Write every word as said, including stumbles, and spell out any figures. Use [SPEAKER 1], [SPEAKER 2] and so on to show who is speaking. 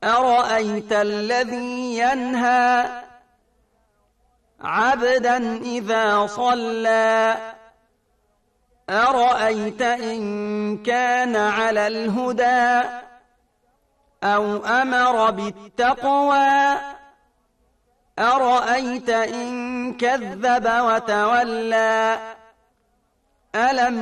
[SPEAKER 1] أرأيت الذي ينهى عبدا إذا صلى أرأيت إن كان على الهدى أو أمر بالتقوى أرأيت إن كذب وتولى ألم